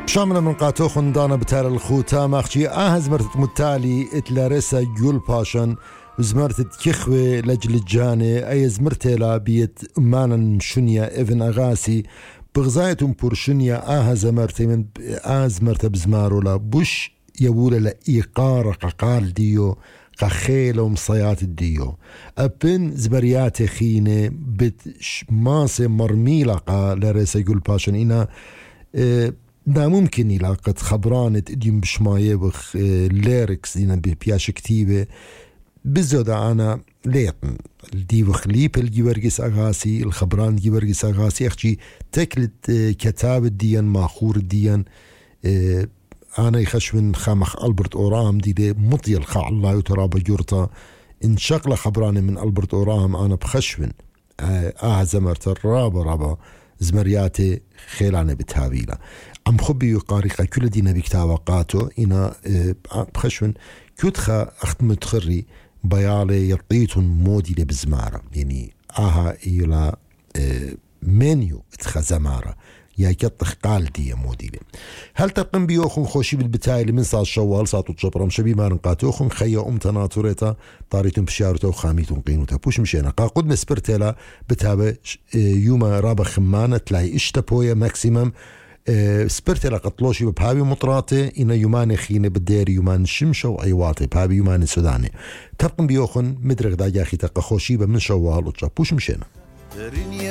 شامنا من قاتو خندانا بتال الخوتا ماخشي زمرت متالي اتلارسا جول باشن زمرت كخوة لجل الجاني أي زمرتلا بيت مانا شنيا ابن أغاسي بغزايتهم بورشنيا زمرت من زمرت بزمارولا بوش يقول لإيقار قال ديو قخيل ومصيات الديو أبن زبريات خينة بت ماسة مرميلة لرسا جول باشن إنا دا ممكن يلاقة خبرانة اديم بشماية بخ ليركس دينا ببياش كتيبة بزودة أنا ليتن دي بخليب الجيورجيس أغاسي الخبران الجيورجيس أغاسي أخشي تكلت كتاب الديان ماخور الديان أنا يخشون خامخ ألبرت أورام دي مطي الخاع الله يترابى جورتا إن شغلة خبرانة من ألبرت أورام أنا بخشون زمرت الرابة زمرياتي خيلانة بتهابيلا عم خبي يقارقة كل دينا بكتابقاته إنا بخشون كتخا أختم تخري بيالي يطيتون مودي بزمارة يعني إيلا منيو اتخا زمارة يا كتخ قال دي مودي هل تقم بيوخن خوشي بالبتايل من ساعة شوال ساعة تجبرم شبي ما نقاتوخن خيا تناطوريتا طاريتون بشيارتا وخاميتون قينوتا بوش مشينا قاقود مسبرتلا بتابة يوما رابا خمانة تلاهي اشتبويا ماكسيمم سبرتلا قطلوشي ببهابي مطراتي إنا يومان خينة بالدير يومان شمشة وأيواتي بهابي يومان السوداني تقم بيوخن مدرق دا جاخي تقا خوشي من شوال وتجا بوش مشينا